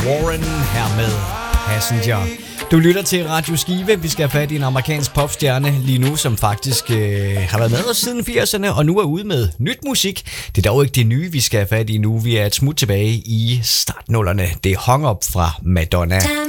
Warren her med Passenger. Du lytter til Radio Skive. Vi skal have fat i en amerikansk popstjerne lige nu, som faktisk har været med os siden 80'erne, og nu er ude med nyt musik. Det er dog ikke det nye, vi skal have fat i nu. Vi er et smut tilbage i startnullerne. Det er Hung Up fra Madonna.